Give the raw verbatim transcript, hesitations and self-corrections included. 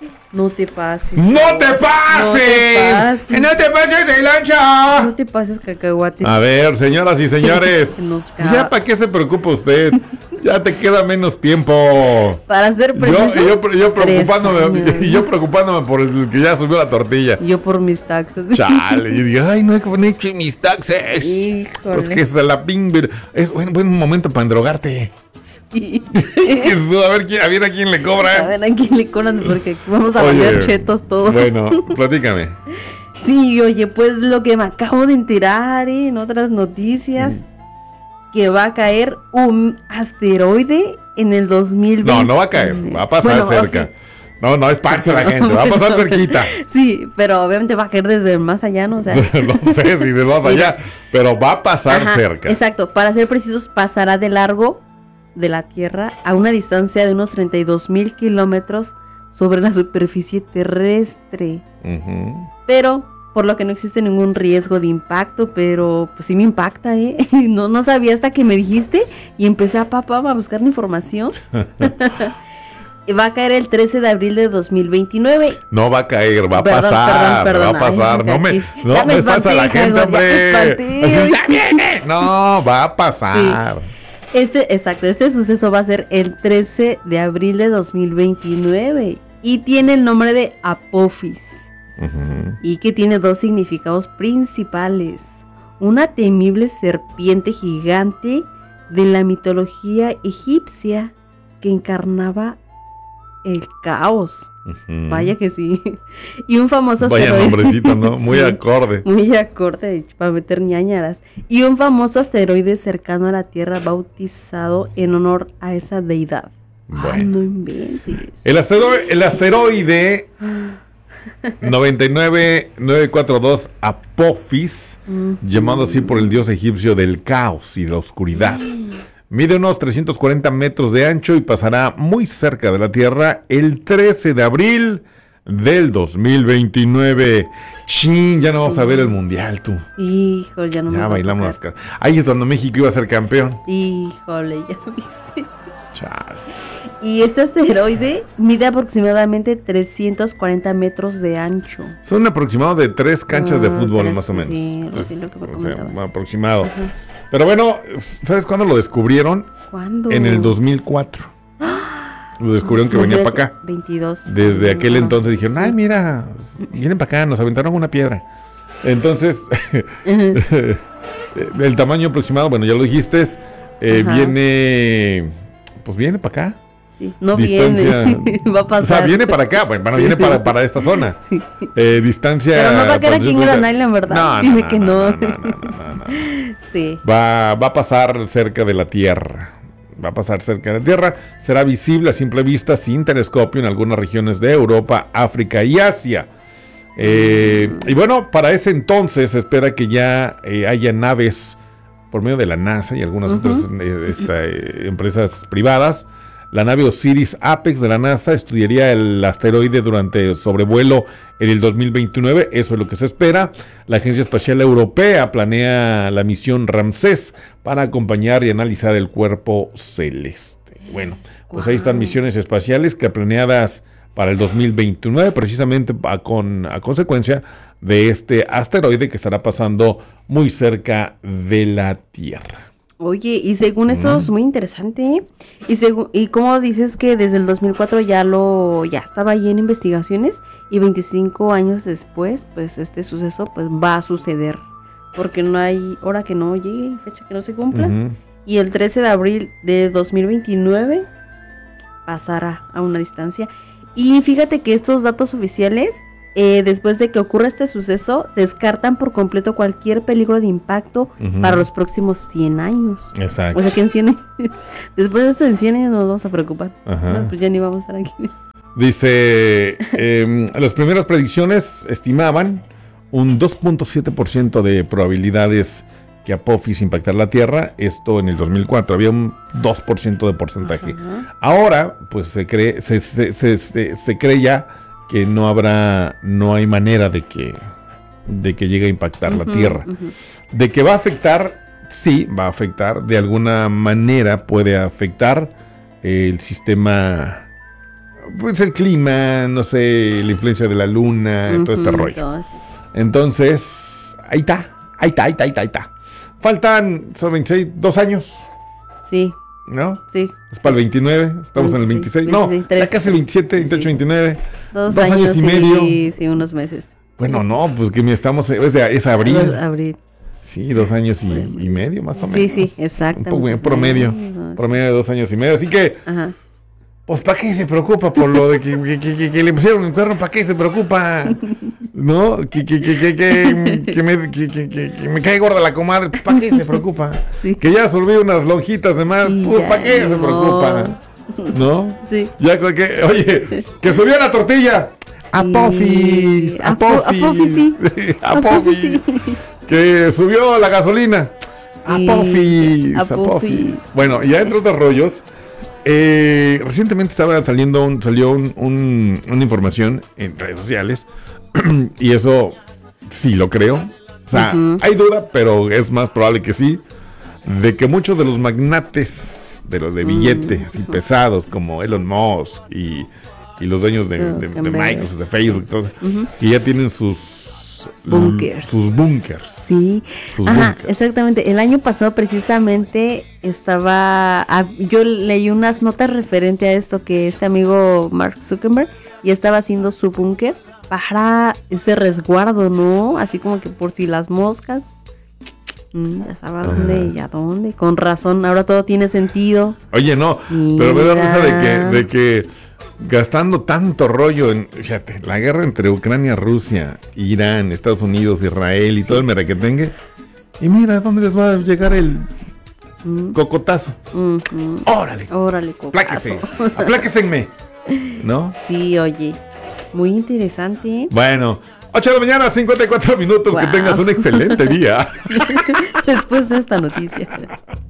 No te pases. ¡No te pases! ¡No te pases de lancha! No te pases, cacahuate. A ver, señoras y señores, ¿ya para qué se preocupa usted? Ya te queda menos tiempo. Para ser preciso. Yo, yo, yo preocupándome, yo preocupándome por el que ya subió la tortilla. Yo por mis taxes. Chale, yo digo, ay, no hay que poner mis taxes. Híjole. Pues que se la ping. Es buen, buen momento para endrogarte. Sí. a ver quién, a ver a quién le cobra. A ver a quién le cobran, porque vamos a vender chetos todos. Bueno, platícame. Sí, oye, pues lo que me acabo de enterar, ¿eh? En otras noticias. Mm. Que va a caer un asteroide en el dos mil veinte. No, no va a caer, va a pasar bueno, cerca. Sí. No, no, esparce la gente, va a pasar cerquita. Sí, pero obviamente va a caer desde más allá, ¿no? O sea, no sé si de más allá, sí. Pero va a pasar Ajá, cerca. Exacto, para ser precisos, pasará de largo de la Tierra a una distancia de unos treinta y dos mil kilómetros sobre la superficie terrestre. Uh-huh. Pero, por lo que no existe ningún riesgo de impacto, pero pues sí me impacta, ¿eh? No, no sabía hasta que me dijiste y empecé a papá a buscar la información. Va a caer el trece de abril de dos mil veintinueve. No va a caer, va a perdón, pasar, perdón, perdón. va a pasar. Ay, no me, no me, me espanté, la gente, hombre. Así, ¡ya viene! No, va a pasar. Sí. Este, exacto, este suceso va a ser el trece de abril de dos mil veintinueve y tiene el nombre de Apophis. Uh-huh. Y que tiene dos significados principales. Una temible serpiente gigante de la mitología egipcia que encarnaba el caos. Uh-huh. Vaya que sí. Y un famoso Vaya asteroide. nombrecito, ¿no? Muy sí, acorde. Muy acorde para meter ñañaras. Y un famoso asteroide cercano a la Tierra bautizado en honor a esa deidad. Bueno. Ay, no inventes. El asteroide, el asteroide noventa y nueve mil novecientos cuarenta y dos Apophis, uh-huh. llamado así por el dios egipcio del caos y de la oscuridad. Uh-huh. Mide unos trescientos cuarenta metros de ancho y pasará muy cerca de la Tierra el trece de abril del dos mil veintinueve. Chin, ya no vamos sí. a ver el mundial, tú. Híjole, ya no ya me bailamos las caras. Ahí es donde México iba a ser campeón. Híjole, ya viste. Chale. Y este asteroide mide aproximadamente trescientos cuarenta metros de ancho. Son un aproximado de tres canchas uh, de fútbol, tres, más o menos. Sí, Entonces, lo que me o sea, un aproximado. Uh-huh. Pero bueno, ¿sabes cuándo lo descubrieron? ¿Cuándo? En el dos mil cuatro. Lo descubrieron que venía para acá. veintidós. Desde aquel entonces dijeron, ay, mira, vienen para acá, nos aventaron una piedra. Entonces, uh-huh. el tamaño aproximado, bueno, ya lo dijiste, eh, uh-huh. viene, pues viene para acá. Sí, no distancia, viene, va a pasar. O sea, viene para acá, bueno, sí. viene para, para esta zona. Sí. Eh, distancia. Pero no va a quedar aquí en Gran Island, ¿verdad? No, Dime no, que no. no. no, no, no, no, no. Sí. Va, va a pasar cerca de la Tierra. Va a pasar cerca de la Tierra. Será visible a simple vista sin telescopio en algunas regiones de Europa, África y Asia. Eh, mm. Y bueno, para ese entonces se espera que ya eh, haya naves por medio de la NASA y algunas uh-huh. otras eh, esta, eh, empresas privadas. La nave Osiris Apex de la NASA estudiaría el asteroide durante el sobrevuelo en el dos mil veintinueve, eso es lo que se espera. La Agencia Espacial Europea planea la misión Ramsés para acompañar y analizar el cuerpo celeste. Bueno, pues wow. ahí están misiones espaciales que planeadas para el dos mil veintinueve, precisamente a, con, a consecuencia de este asteroide que estará pasando muy cerca de la Tierra. Oye, y según esto es muy interesante, ¿eh? Y según y como dices que desde el dos mil cuatro ya lo ya estaba ahí en investigaciones y veinticinco años después, pues este suceso pues va a suceder, porque no hay hora que no llegue, fecha que no se cumpla. Uh-huh. Y el trece de abril de dos mil veintinueve pasará a una distancia. Y fíjate que estos datos oficiales Eh, después de que ocurra este suceso, descartan por completo cualquier peligro de impacto uh-huh. para los próximos cien años. Exacto. O sea que en cien años, después de esto en cien años nos vamos a preocupar. Uh-huh. No, pues ya ni vamos a estar aquí. Dice, eh, las primeras predicciones estimaban un dos punto siete por ciento de probabilidades que Apophis impactara la Tierra. Esto en el dos mil cuatro, había un dos por ciento de porcentaje. Uh-huh. Ahora, pues se cree, se, se, se, se, se cree ya que no habrá, no hay manera de que, de que llegue a impactar uh-huh, la Tierra. Uh-huh. De que va a afectar, sí, va a afectar, de alguna manera puede afectar eh, el sistema pues el clima, no sé, la influencia de la luna, uh-huh, todo este rollo. Todo, sí. Entonces, ahí está, ahí está, ahí está, ahí está, ahí está. Faltan, son veintiséis, dos años. Sí. ¿No? Sí. Es para el veintinueve, estamos veintiséis, en el veintiséis. veintiséis no, tres, ya casi el veintisiete, veintiocho, sí. veintinueve. Dos, dos años, años y medio. Sí, sí, unos meses. Bueno, no, pues que estamos, es, de, es abril. Abril. Sí, dos años y, y medio, más o menos. Sí, sí, exacto. Un poco, promedio, no, promedio de dos años y medio. Así que, ajá. Pues, ¿para qué se preocupa por lo de que, que, que, que, que le pusieron el cuerno? ¿Para qué se preocupa? ¿No? Que, que, que, que, que, que, me, que, que, que, que me cae gorda la comadre. Pues, ¿para qué se preocupa? Sí. Que ya solví unas lonjitas de más. Sí, pues, ¿para qué no. se preocupa? ¿No? Sí. Ya que, oye, que subió la tortilla. Apofis. Apofis. Apofis. Apofis. Que subió la gasolina. Apofis. Apofis. Bueno, ya entre otros rollos. Eh, recientemente estaba saliendo un, salió un, un, una información en redes sociales y eso sí lo creo. O sea, uh-huh. hay duda, pero es más probable que sí, de que muchos de los magnates de los de billete, uh-huh. así pesados como Elon Musk y, y los dueños de, de, de, de Microsoft, de Facebook, todo, uh-huh. que ya tienen sus bunkers. Sus bunkers. Sí. Sus Ajá, bunkers. exactamente. El año pasado precisamente estaba, a, yo leí unas notas referente a esto que este amigo Mark Zuckerberg ya estaba haciendo su búnker para ese resguardo, ¿no? Así como que por si las moscas. Mm, ya sabe a dónde y a dónde. Con razón, ahora todo tiene sentido. Oye, no, Mira. pero me da risa de que, de que gastando tanto rollo en, fíjate, la guerra entre Ucrania, Rusia, Irán, Estados Unidos, Israel y sí. todo el merequetengue. Y mira, ¿dónde les va a llegar el mm. cocotazo? Mm-hmm. Órale. Órale, cocotazo. Apláquese, apláquesenme. ¿No? Sí, oye, muy interesante. Bueno, ocho de la mañana, cincuenta y cuatro minutos. Wow. Que tengas un excelente día. Después de esta noticia.